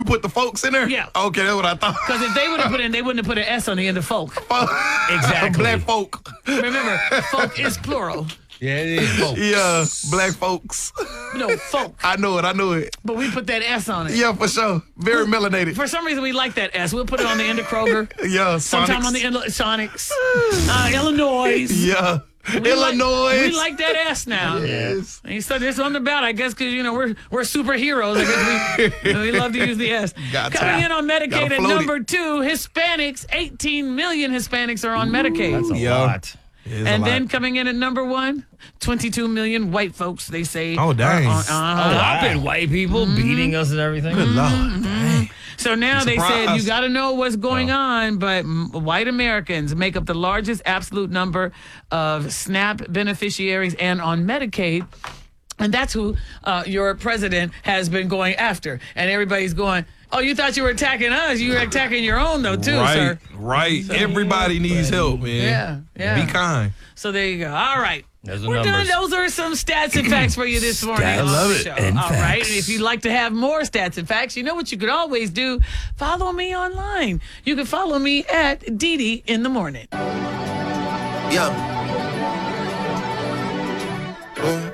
put the folks in there? Yeah. Okay, that's what I thought. Because if they would have put in, they wouldn't have put an S on the end of folk. Exactly. Black folk. Remember, folk is plural. Yeah, it is. Folks. Yeah, black folks. No, folk. I know it. But we put that S on it. Yeah, for sure. Very melanated. For some reason, we like that S. We'll put it on the end of Kroger. Yeah, Sometime Sonics. on the end of Sonics. Illinois. Yeah. Illinois. We like that S now. Yes. And so there's something about it, I guess, because, we're superheroes. I guess we love to use the S. Coming in on Medicaid Gotta at float number 2, Hispanics. 18 million Hispanics are on Medicaid. That's a lot. And then coming in at number 1, 22 million white folks, they say. Oh, dang. I've been white people beating us and everything. Good Lord. Dang. So now they said Surprise. you got to know what's going on, but white Americans make up the largest absolute number of SNAP beneficiaries and on Medicaid. And that's who your president has been going after. And everybody's going, oh, you thought you were attacking us. You were attacking your own, though, too, sir. Right. Everybody needs help, man. Yeah. Be kind. So there you go. All right. There's the We're done. numbers. Those are some stats and facts for you this morning. Stats on the love it. show. and All right. facts. And if you'd like to have more stats and facts, you know what you could always do? Follow me online. You can follow me at Dee in the morning. Yeah.